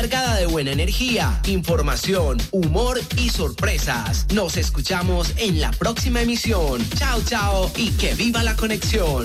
cargada de buena energía, información, humor y sorpresas. Nos escuchamos en la próxima emisión. Chao, chao y que viva la conexión.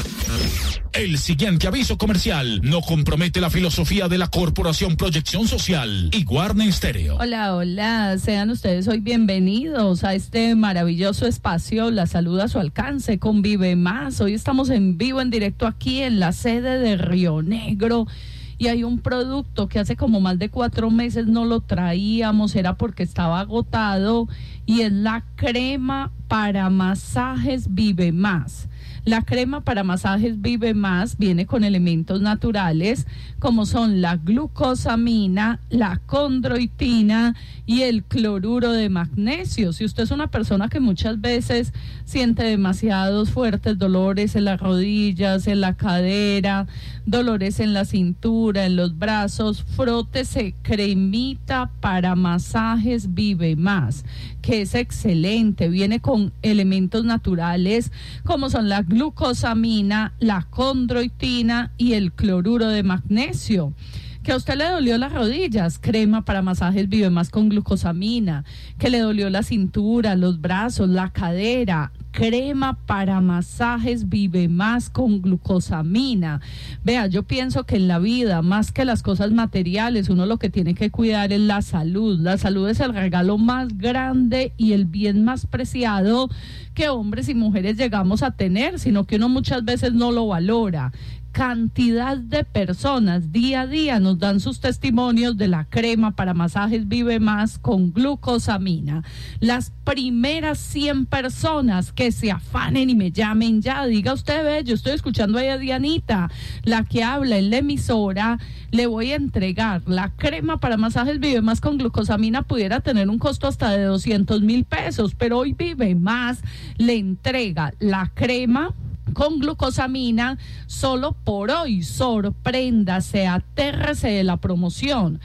El siguiente aviso comercial no compromete la filosofía de la Corporación Proyección Social y Guarne Stereo. Hola, hola, sean ustedes hoy bienvenidos a este maravilloso espacio. La salud a su alcance con Vive Más. Hoy estamos en vivo, en directo aquí en la sede de Río Negro. Y hay un producto que hace como más de 4 meses no lo traíamos, era porque estaba agotado, y es la crema para masajes Vive Más. La crema para masajes Vive Más viene con elementos naturales como son la glucosamina, la condroitina y el cloruro de magnesio. Si usted es una persona que muchas veces siente demasiados fuertes dolores en las rodillas, en la cadera, dolores en la cintura, en los brazos, frótese cremita para masajes Vive Más, que es excelente. Viene con elementos naturales como son la glucosamina, la condroitina y el cloruro de magnesio. Que a usted le dolió las rodillas, crema para masajes Vive Más con glucosamina. Que le dolió la cintura, los brazos, la cadera, crema para masajes Vive Más con glucosamina. Vea, yo pienso que en la vida, más que las cosas materiales, uno lo que tiene que cuidar es la salud. La salud es el regalo más grande y el bien más preciado que hombres y mujeres llegamos a tener, sino que uno muchas veces no lo valora. Cantidad de personas día a día nos dan sus testimonios de la crema para masajes Vive Más con glucosamina. Las primeras 100 personas que se afanen y me llamen ya, diga usted, ve, yo estoy escuchando ahí a Dianita, la que habla en la emisora, le voy a entregar la crema para masajes Vive Más con glucosamina. Pudiera tener un costo hasta de 200,000 pesos, pero hoy Vive Más le entrega la crema con glucosamina solo por hoy. Sorpréndase, atérrese de la promoción.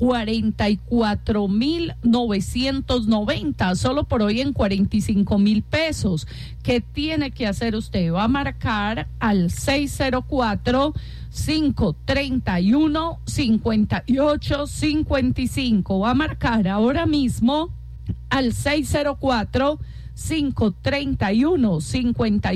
44,990 solo por hoy en 45,000 pesos. ¿Qué tiene que hacer usted? Va a marcar al 604-531-5855. Va a marcar ahora mismo al 604-531-5855.